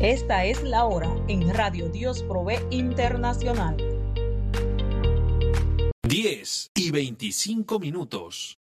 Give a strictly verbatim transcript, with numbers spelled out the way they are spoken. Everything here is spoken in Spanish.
Esta es la hora en Radio Dios Provee Internacional. diez y veinticinco minutos.